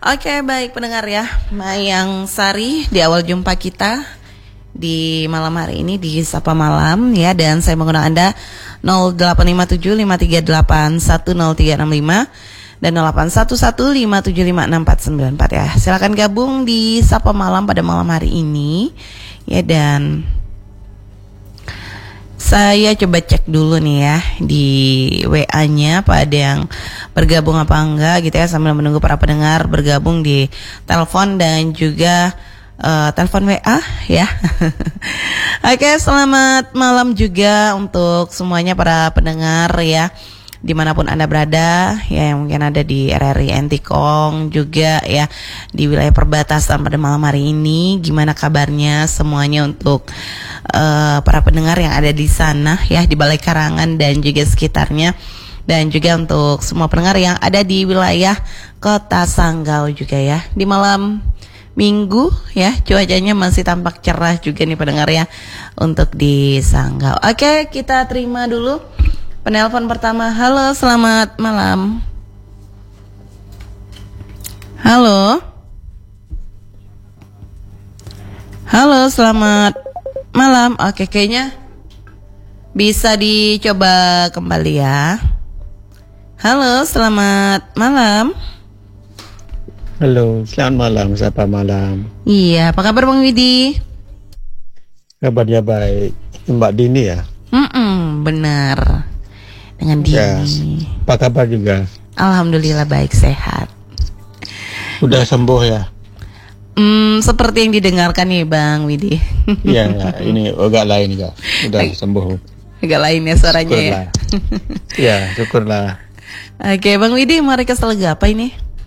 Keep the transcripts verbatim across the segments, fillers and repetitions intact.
Oke, baik pendengar ya, Mayang Sari di awal jumpa kita di malam hari ini di Sapa Malam ya, dan saya mengundang Anda nol delapan lima tujuh lima tiga delapan satu nol tiga enam lima dan nol delapan satu satu lima tujuh lima enam empat sembilan empat ya. Silakan gabung di Sapa Malam pada malam hari ini ya, dan saya coba cek dulu nih ya di W A-nya apa ada yang bergabung apa enggak gitu ya, sambil menunggu para pendengar bergabung di telepon dan juga uh, telepon W A ya. Oke, selamat malam juga untuk semuanya para pendengar ya, dimanapun Anda berada ya, yang mungkin ada di R R I Entikong juga ya, di wilayah perbatasan pada malam hari ini. Gimana kabarnya semuanya untuk uh, para pendengar yang ada di sana ya, di Balai Karangan dan juga sekitarnya, dan juga untuk semua pendengar yang ada di wilayah Kota Sanggau juga ya. Di malam Minggu ya, cuacanya masih tampak cerah juga nih pendengar ya untuk di Sanggau. Oke, kita terima dulu penelpon pertama. Halo, selamat malam. Halo. Halo, selamat malam. Oke, kayaknya bisa dicoba kembali ya. Halo, selamat malam. Halo, selamat malam, Sapa Malam. Iya, apa kabar Bang Widi? Kabarnya baik. Mbak Dini ya? Mm-mm, benar. Dengan Dini. Ya, apa kabar juga? Alhamdulillah baik, sehat. Udah sembuh ya? Hmm, seperti yang didengarkan nih Bang Widi. Iya, ya, ini agak lain ya. Udah sembuh. Agak lain ya suaranya ya. Ya, syukurlah. Oke, Bang Widi mau request lagu apa ini?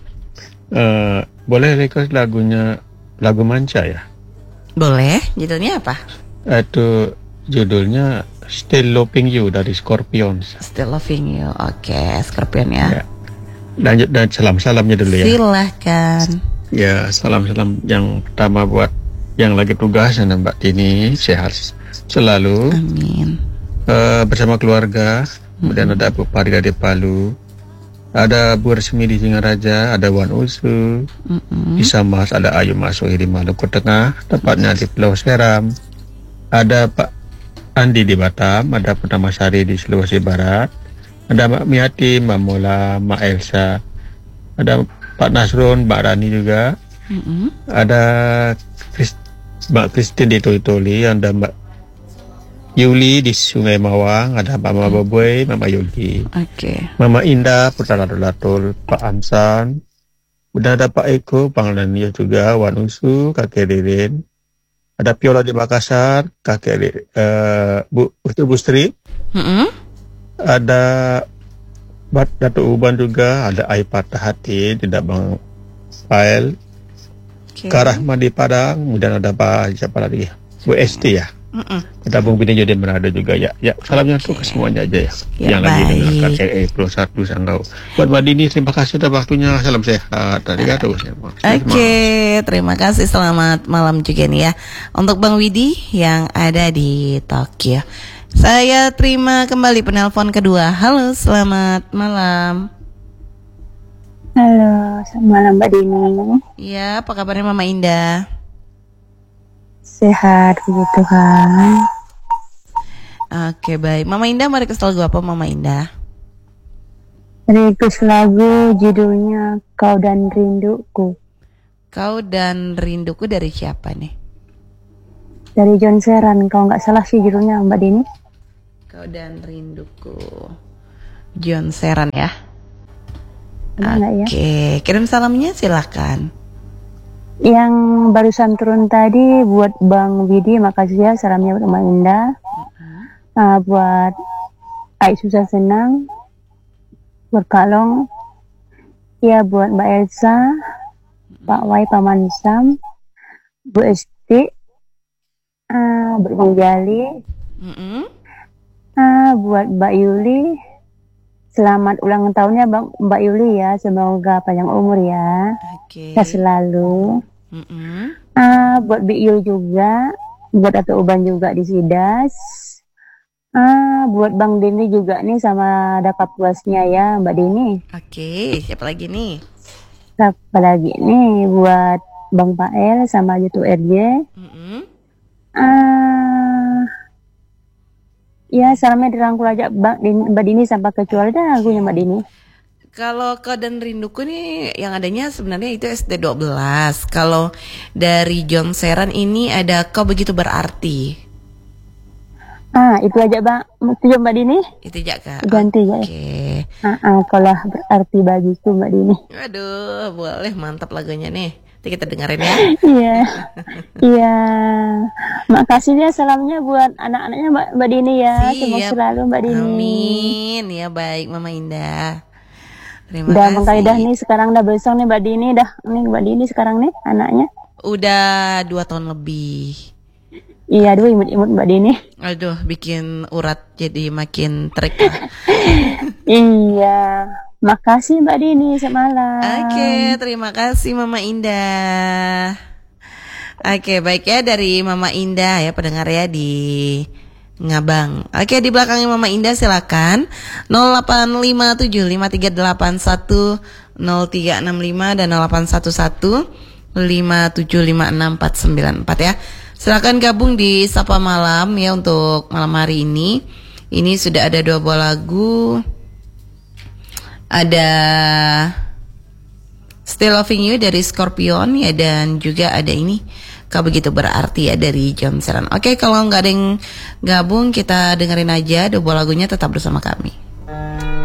Uh, boleh request lagunya, lagu Manca ya? Boleh, judulnya apa? Itu judulnya Still Loving You dari Scorpions. Still Loving You, oke, Scorpion ya, ya. Lanjut dan salam-salamnya dulu ya. Silahkan. Ya, salam-salam yang pertama buat yang lagi tugas dan Mbak Tini, sehat selalu. Amin. Uh, bersama keluarga. Kemudian mm-hmm. ada Bu Parga di Palu, ada Bu Resmi di Singaraja, ada Wan Usu mm-hmm. di Samas, ada Ayu Masuhi di Maluku Tengah, tepatnya di Pulau Seram, ada Pak Andi di Batam, ada Purnama Sari di Sulawesi Barat, ada Mbak Miati, Mbak Mola, Mbak Elsa, ada Pak Nasrun, Mbak Rani juga, mm-hmm. ada Chris, Mbak Christine di Toli-Toli, ada Mbak Yuli di Sungai Mawang, ada Mama Boboy, Mama Yogi, okay. Mama Indah, Putra Latul, Pak Amsan, udah ada Pak Eko, Pangdania juga, Wan Usu, Kakek Ririn, ada Piola di Makassar, Kakek uh, Bu Ustu Bustri, mm-hmm. ada Bat Datuk Uban juga, ada Ai Patah Hati, tidak Bang Fael, okay. Karahma di Padang, kemudian ada Pak siapa lagi, Bu Esti ya. Kita Bung Bini jadi berada juga ya. Ya, salamnya untuk okay. semuanya aja ya, ya yang baik. Lagi dengarkan R R I Pulau satu Sanggau. Buat Mbak Dini, terima kasih atas waktunya. Salam sehat. Tadi kata Oke, okay, terima kasih. Selamat malam juga nih ya untuk Bang Widi yang ada di Tokyo. Saya terima kembali penelpon kedua. Halo, selamat malam. Halo, selamat malam Mbak Dini. Iya, apa kabarnya Mama Indah? Sehat, puji Tuhan. Oke, baik. Mama Indah mau request lagu apa Mama Indah? Request lagu judulnya Kau dan Rinduku. Kau dan Rinduku dari siapa nih? Dari John Seran, kalau nggak salah sih judulnya Mbak Dini. Kau dan Rinduku, John Seran ya. Oke, ya? Kirim salamnya silahkan. Yang barusan turun tadi buat Bang Widi, makasih ya, salamnya buat Mbak Indah. Uh-huh. Uh, buat Aik Susah Senang, buat Kalong, ya buat Mbak Elsa, uh-huh. Pak Wai, Paman Sam, Bu Esti, uh, buat Bang Jali, uh-huh. uh, buat Mbak Yuli. Selamat ulang tahunnya Bang Mbak Yuli ya, semoga panjang umur ya. Oke. Okay. Selalu. Mm-hmm. Uh, buat B Yul juga, buat Dato' Uban juga di Sidas. Uh, buat Bang Dini juga nih sama dapat puasnya ya Mbak Dini. Oke, okay. Siapa lagi nih? Apalagi nih buat Bang Pael sama Jutu R J. Mm-mm. Ah, ya salamnya dirangkul aja Mbak Din- Mbak Dini sampai kecuali dah lagunya Mbak Dini. Kalau Kau dan Rinduku nih yang adanya sebenarnya itu S D dua belas. Kalau dari John Seran ini ada Kau Begitu Berarti. Ah, itu aja Bang. Itu Mbak Dini. Itu aja Kak. Ganti ya. Oke. Ah, ah, kalau berarti bagiku Mbak Dini. Waduh, boleh, mantap lagunya nih. Nanti kita dengerin ya. Iya. Iya. Makasih ya salamnya buat anak-anaknya Mbak, Mbak Dini ya. Semoga Siap. selalu Mbak Dini. Amin. Ya baik Mama Indah. Terima Udah Bang kasih. Kaidah nih sekarang udah besok nih Mbak Dini dah. Nih Mbak Dini sekarang nih anaknya. Udah dua tahun lebih. Iya, aduh imut-imut Mbak Dini. Aduh, bikin urat jadi makin terik. Iya. Makasih Mbak Dini semalam. Oke, terima kasih Mama Indah. Oke, baik ya dari Mama Indah ya pendengar ya di Ngabang. Oke, di belakangnya Mama Indah silakan nol delapan lima tujuh lima tiga delapan satu nol tiga enam lima dan nol delapan satu satu lima tujuh lima enam empat sembilan empat ya. Silakan gabung di Sapa Malam ya untuk malam hari ini. Ini sudah ada dua buah lagu. Ada Still Loving You dari Scorpion ya, dan juga ada ini Kau Begitu Berarti ya dari John Seran. Oke, kalau nggak ada yang gabung kita dengerin aja dua buah lagunya, tetap bersama kami.